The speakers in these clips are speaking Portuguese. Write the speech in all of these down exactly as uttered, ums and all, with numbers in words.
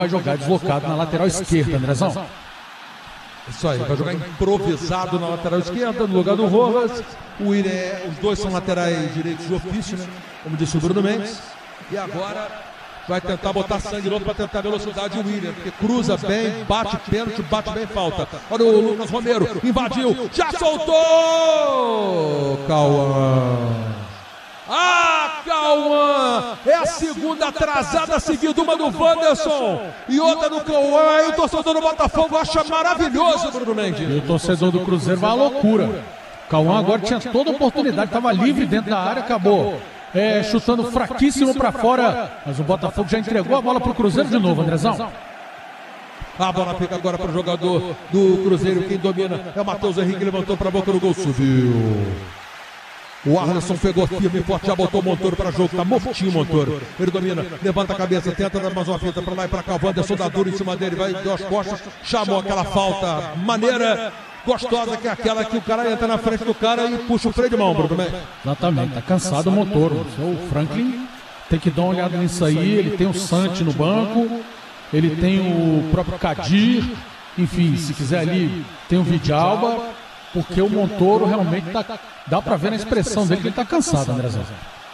vai jogar deslocado na lateral esquerda, Andrezão. Isso aí, vai jogar improvisado na lateral esquerda, no lugar do Rojas. O William, os dois são laterais direitos de ofício, né? Como disse o Bruno Mendes. E agora vai tentar botar sangue novo para tentar velocidade o William, porque cruza bem, bate pênalti, bate bem falta. Olha o Lucas Romero, invadiu, já soltou! Cauã! Ah, Cauã! É a segunda atrasada seguida, uma do Wanderson e outra do Cauã. E o torcedor do Botafogo acha maravilhoso, Bruno Mendes. E o torcedor do Cruzeiro vai à loucura. Cauã agora tinha toda a oportunidade, estava livre dentro da área, acabou é, chutando fraquíssimo para fora. Mas o Botafogo já entregou a bola para o Cruzeiro de novo, Andrezão. A bola fica agora para o jogador do Cruzeiro. Quem domina é o Matheus Henrique, levantou para a boca do gol, subiu. O Arlisson pegou firme, forte, já botou o Montoro para jogo, tá mortinho o Montoro. Ele domina, levanta a cabeça, tenta dar mais uma fita para lá e para cá. O Wanderson dá duro em cima dele, vai, deu as costas, chamou aquela falta maneira, gostosa, que é aquela que o cara entra na frente do cara e puxa o freio de mão, Bruno. Exatamente, tá cansado o Montoro. O Franklin tem que dar uma olhada nisso aí. Ele tem o Santi no banco, ele tem o próprio Kadir, enfim, se quiser ali, tem o Vidalba. Porque o Montoro realmente tá, dá pra ver na expressão dele que ele tá cansado, Andrezão.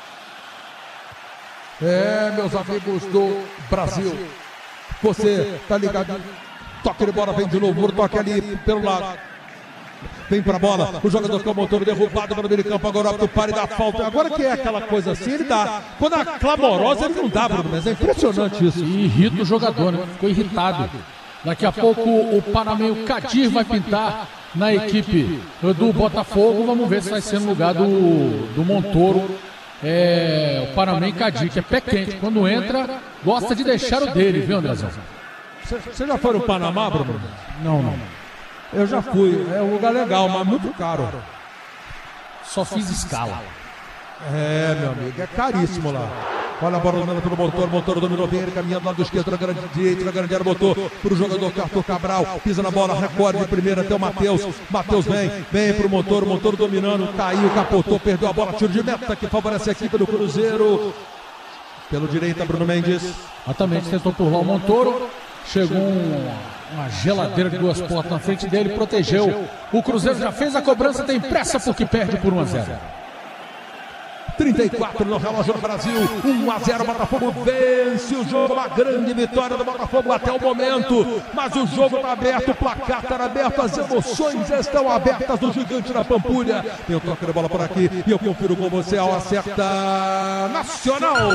É, meus amigos do Brasil, você tá ligado? Toque de bola, vem de novo, toque ali pelo lado. Vem pra bola, o jogador com o Montoro derrubado pelo meio de campo, agora o pare da falta. Agora que é aquela coisa assim, ele dá. Quando é clamorosa, ele não dá, Bruno, mas é impressionante isso. E irrita o jogador, né? Ficou irritado. Daqui a pouco o panameio Kadir vai pintar na equipe do Botafogo. Vamos ver se vai ser no lugar do, do Montoro. É, o Panameio Kadir, que é pé quente. Quando entra, gosta de deixar o dele, viu, Andrezão? Você já foi no Panamá, Bruno? Não, não. Eu já fui. É um lugar legal, mas muito caro. Só fiz escala. É, meu amigo, é caríssimo lá. Olha a bola dominando pelo Montoro, Montoro dominou bem, ele caminhando do lado esquerdo, na grande direita, na grande área, botou para o jogador Arthur Cabral, pisa na bola, recorde de primeira até o Matheus, Matheus vem, vem para o Montoro, Montoro dominando, caiu, capotou, perdeu a bola, tiro de meta que favorece a equipe do Cruzeiro. Pelo direita, Bruno Mendes. Exatamente, tentou pular o Montoro, chegou um, uma geladeira de duas portas na frente dele, protegeu. O Cruzeiro já fez a cobrança, tem pressa porque perde por um a zero. trinta e quatro no relógio do Brasil, um a zero, Botafogo vence o jogo, uma grande vitória do Botafogo até o momento, mas o jogo está aberto, o placar está aberto, as emoções estão abertas do gigante da Pampulha. Eu toco de bola por aqui e eu confiro com você ao acerta Nacional.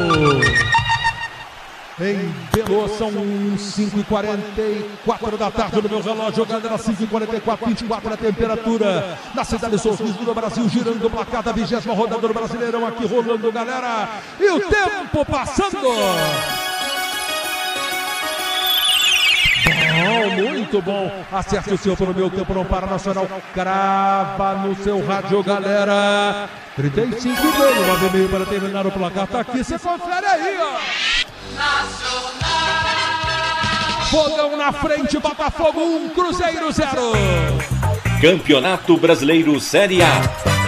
Em Belo, são cinco e quarenta e quatro da tarde no meu relógio, galera, cinco e quarenta e quatro, vinte e quatro a temperatura na cidade de Sorriso do Brasil, girando o placar da vigésima rodada do Brasileirão, aqui rolando, galera, e o tempo passando. Bom, muito bom, acerte o seu pelo meu tempo, não para, Nacional, crava no seu rádio, galera, trinta e cinco e meio, nove e meio para terminar o placar, tá aqui, você confere aí, ó. Nacional. Fogão na frente, Botafogo um, Cruzeiro zero. Campeonato Brasileiro Série A.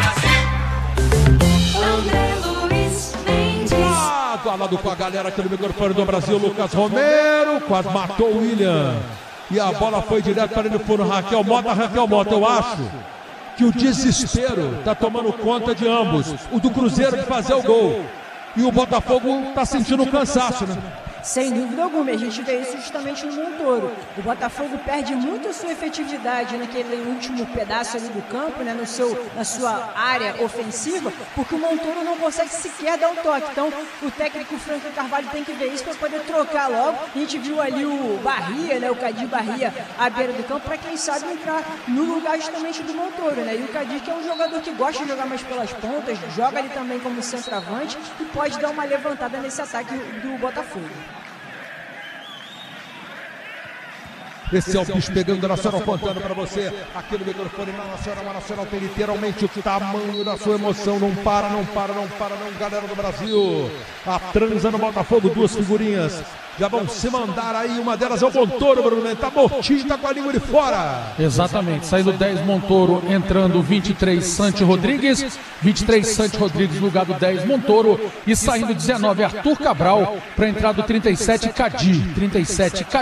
Lado a lado com a galera aqui no microfone do Brasil, Lucas Romero quase matou o William. E a bola foi direto para ele por Raquel Mota. Raquel Mota, eu acho que o desespero está tomando conta de ambos. O do Cruzeiro de fazer o gol. E o Botafogo está sentindo cansaço, né? Sem dúvida alguma, a gente vê isso justamente no Montoro. O Botafogo perde muito a sua efetividade naquele último pedaço ali do campo, né, no seu, na sua área ofensiva, porque o Montoro não consegue sequer dar um toque. Então, o técnico Franklin Carvalho tem que ver isso para poder trocar logo. A gente viu ali o Barria, né, o Kadir Barria à beira do campo, para quem sabe entrar no lugar justamente do Montoro, né? E o Kadir, que é um jogador que gosta de jogar mais pelas pontas, joga ali também como centroavante e pode dar uma levantada nesse ataque do Botafogo. Esse é o bicho pegando, Nacional contando para você aqui no microfone na Nacional. A Nacional tem literalmente o tamanho da sua emoção. Não para, não para, não para, não, galera do Brasil. A transa no Botafogo, duas figurinhas já vão se mandar aí. Uma delas é o Montoro, Bruno. Tá mortinho, tá com a língua de fora. Exatamente, saindo dez Montoro, entrando vinte e três Santi Rodrigues. vinte e três Santi Rodrigues no lugar do dez Montoro. E saindo dezenove Arthur Cabral para entrar do trinta e sete Kadir. trinta e sete Kadir.